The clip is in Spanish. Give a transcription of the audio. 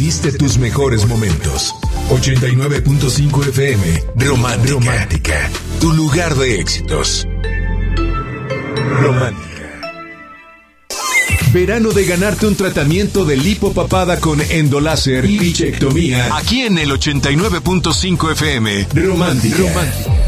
viviste tus mejores momentos. 89.5 FM, Romántica, tu lugar de éxitos. Romántica. Verano de ganarte un tratamiento de lipopapada con endoláser y bichectomía. Aquí en el 89.5 FM, Romántica.